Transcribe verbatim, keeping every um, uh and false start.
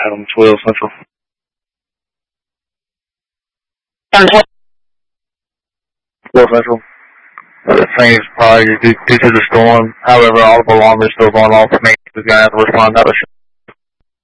Adam twelve Central. twelve Central. The thing is probably due, due to the storm. However, all of the alarm is still going off. The guy has to respond out of